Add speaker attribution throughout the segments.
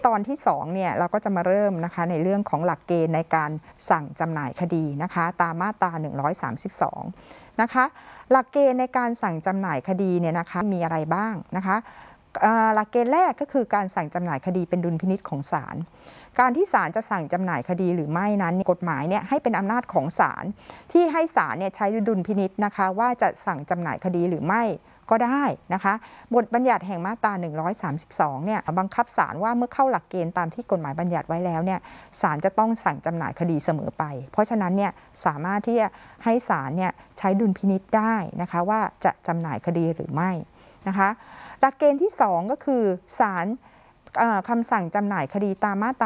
Speaker 1: ตอนที่2เนี่ยเราก็จะมาเริ่มนะคะในเรื่องของหลักเกณฑ์ในการสั่งจำหน่ายคดีนะคะตามมาตรา132นะคะหลักเกณฑ์ในการสั่งจำหน่ายคดีเนี่ยนะคะมีอะไรบ้างนะคะหลักเกณฑ์แรกก็คือการสั่งจำหน่ายคดีเป็นดุลพินิจของศาลการที่ศาลจะสั่งจำหน่ายคดีหรือไม่นั้นกฎหมายเนี่ยให้เป็นอำนาจของศาลที่ให้ศาลเนี่ยใช้ดุลพินิจนะคะว่าจะสั่งจำหน่ายคดีหรือไม่ก็ได้นะคะบทบัญญัติแห่งมาตรา132เนี่ยบังคับศาลว่าเมื่อเข้าหลักเกณฑ์ตามที่กฎหมายบัญญัติไว้แล้วเนี่ยศาลจะต้องสั่งจำหน่ายคดีเสมอไปเพราะฉะนั้นเนี่ยสามารถที่จะให้ศาลเนี่ยใช้ดุลพินิจได้นะคะว่าจะจำหน่ายคดีหรือไม่นะคะหลักเกณฑ์ที่2ก็คือศาลคำสั่งจำหน่ายคดีตามมาตรา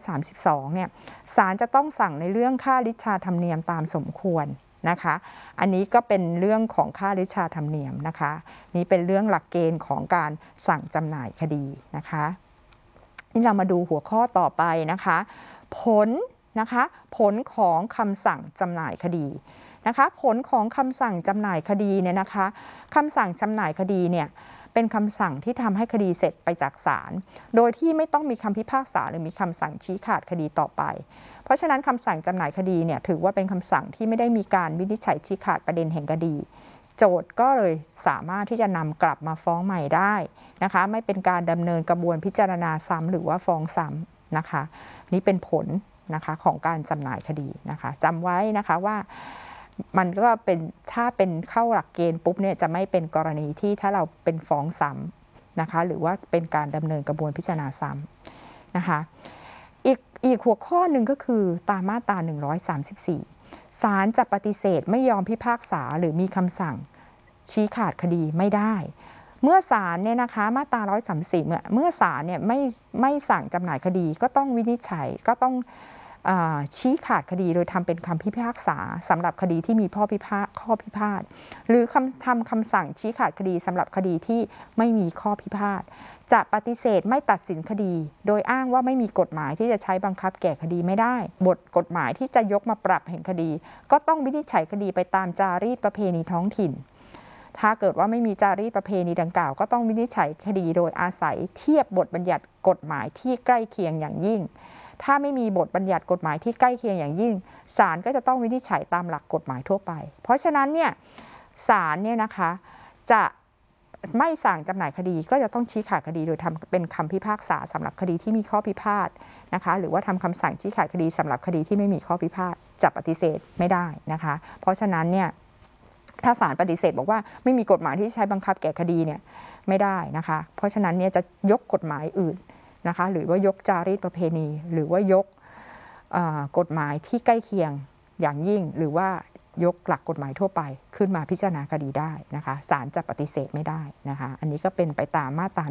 Speaker 1: 132เนี่ยศาลจะต้องสั่งในเรื่องค่าริชาธรรมเนียมตามสมควรนะคะอันนี้ก็เป็นเรื่องของค่าริชาธรรมเนียมนะคะนี่เป็นเรื่องหลักเกณฑ์ของการสั่งจำหน่ายคดีนะคะนี่เรามาดูหัวข้อต่อไปนะคะผลนะคะผลของคำสั่งจำหน่ายคดีนะคะผลของคำสั่งจำหน่ายคดีเนี่ยนะคะคำสั่งจำหน่ายคดีเนี่ยเป็นคำสั่งที่ทำให้คดีเสร็จไปจากศาลโดยที่ไม่ต้องมีคำพิพากษาหรือมีคำสั่งชี้ขาดคดีต่อไปเพราะฉะนั้นคำสั่งจำหน่ายคดีเนี่ยถือว่าเป็นคำสั่งที่ไม่ได้มีการวินิจฉัยชี้ขาดประเด็นแห่งคดีโจทก์ก็เลยสามารถที่จะนำกลับมาฟ้องใหม่ได้นะคะไม่เป็นการดำเนินกระบวนพิจารณาซ้ำหรือว่าฟ้องซ้ำนะคะนี่เป็นผลนะคะของการจำหน่ายคดีนะคะจำไว้นะคะว่ามันก็เป็นถ้าเป็นเข้าหลักเกณฑ์ปุ๊บเนี่ยจะไม่เป็นกรณีที่ถ้าเราเป็นฟ้องซ้ำนะคะหรือว่าเป็นการดำเนินกระบวนพิจารณาซ้ำนะคะอีกหัวข้อหนึ่งก็คือตามมาตรา134ศาลจะปฏิเสธไม่ยอมพิพากษาหรือมีคำสั่งชี้ขาดคดีไม่ได้เมื่อศาลเนี่ยนะคะมาตรา134เมื่อศาลเนี่ยไม่สั่งจำหน่ายคดีก็ต้องวินิจฉัยก็ต้องชี้ขาดคดีโดยทำเป็นคำพิพากษาสำหรับคดีที่มีข้อพิพาทหรือทำคำสั่งชี้ขาดคดีสำหรับคดีที่ไม่มีข้อพิพาทจะปฏิเสธไม่ตัดสินคดีโดยอ้างว่าไม่มีกฎหมายที่จะใช้บังคับแก่คดีไม่ได้บทกฎหมายที่จะยกมาปรับแห่งคดีก็ต้องวินิจฉัยคดีไปตามจารีตประเพณีท้องถิ่นถ้าเกิดว่าไม่มีจารีตประเพณีดังกล่าวก็ต้องวินิจฉัยคดีโดยอาศัยเทียบบทบัญญัติกฎหมายที่ใกล้เคียงอย่างยิ่งถ้าไม่มีบทบัญญัติกฎหมายที่ใกล้เคียงอย่างยิ่งศาลก็จะต้องวินิจฉัยตามหลักกฎหมายทั่วไปเพราะฉะนั้นเนี่ยศาลเนี่ยนะคะจะไม่สั่งจำหน่ายคดีก็จะต้องชี้ขาดคดีโดยทำเป็นคำพิพากษาสำหรับคดีที่มีข้อพิพาทนะคะหรือว่าทำคำสั่งชี้ขาดคดีสำหรับคดีที่ไม่มีข้อพิพาทจะปฏิเสธไม่ได้นะคะเพราะฉะนั้นเนี่ยถ้าศาลปฏิเสธบอกว่าไม่มีกฎหมายที่ใช้บังคับแก่คดีเนี่ยไม่ได้นะคะเพราะฉะนั้นเนี่ยจะยกกฎหมายอื่นนะคะหรือว่ายกจารีตประเพณีหรือว่ายกกฎหมายที่ใกล้เคียงอย่างยิ่งหรือว่ายกหลักกฎหมายทั่วไปขึ้นมาพิจารณาคดีได้นะคะศาลจะปฏิเสธไม่ได้นะคะอันนี้ก็เป็นไปตามมาตรา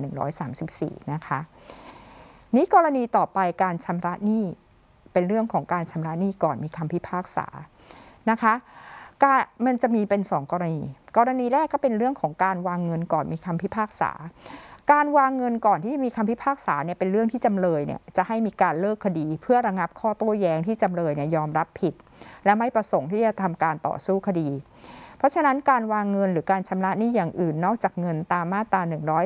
Speaker 1: 134นะคะนี้กรณีต่อไปการชำระหนี้เป็นเรื่องของการชำระหนี้ก่อนมีคำพิพากษานะคะมันจะมีเป็น2กรณีแรกก็เป็นเรื่องของการวางเงินก่อนมีคำพิพากษาการวางเงินก่อนที่จะมีคำพิพากษาเนี่ยเป็นเรื่องที่จำเลยเนี่ยจะให้มีการเลิกคดีเพื่อระงับข้อโต้แย้งที่จำเลยเนี่ยยอมรับผิดและไม่ประสงค์ที่จะทำการต่อสู้คดีเพราะฉะนั้นการวางเงินหรือการชำระหนี้อย่างอื่นนอกจากเงินตามมาตรา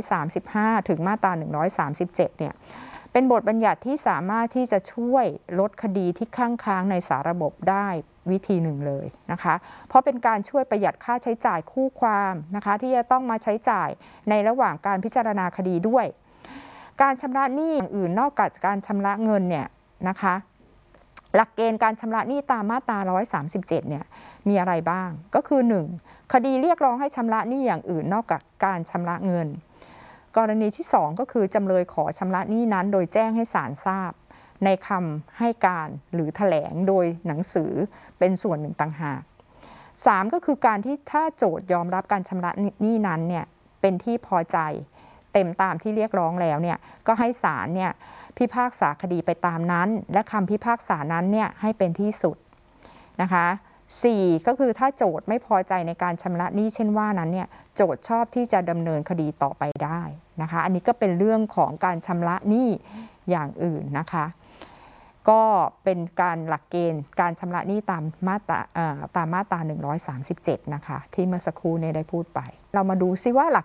Speaker 1: 135ถึงมาตรา137เนี่ยเป็นบทบัญญัติที่สามารถที่จะช่วยลดคดีที่ค้างในสาระบบได้วิธีหนึ่งเลยนะคะเพราะเป็นการช่วยประหยัดค่าใช้จ่ายคู่ความนะคะที่จะต้องมาใช้จ่ายในระหว่างการพิจารณาคดีด้วยการชำระหนี้อย่างอื่นนอกจากการชำระเงินเนี่ยนะคะหลักเกณฑ์การชำระหนี้ตามมาตรา137เนี่ยมีอะไรบ้างก็คือ 1. คดีเรียกร้องให้ชำระหนี้อย่างอื่นนอกจากการชำระเงินกรณีที่2ก็คือจำเลยขอชำระหนี้นั้นโดยแจ้งให้ศาลทราบในคำให้การหรือแถลงโดยหนังสือเป็นส่วนหนึ่งต่างหาก3ก็คือการที่ถ้าโจทก์ยอมรับการชำระหนี้นั้นเนี่ยเป็นที่พอใจเต็มตามที่เรียกร้องแล้วเนี่ยก็ให้ศาลเนี่ยพิพากษาคดีไปตามนั้นและคำพิพากษานั้นเนี่ยให้เป็นที่สุดนะคะ4ก็คือถ้าโจทก์ไม่พอใจในการชำระหนี้เช่นว่านั้นเนี่ยโจทก์ชอบที่จะดำเนินคดีต่อไปได้นะคะอันนี้ก็เป็นเรื่องของการชำระหนี้อย่างอื่นนะคะก็เป็นการหลักเกณฑ์การชำระหนี้ตามมาตรา137นะคะที่เมื่อสักครู่นี้ได้พูดไปเรามาดูซิว่าหลัก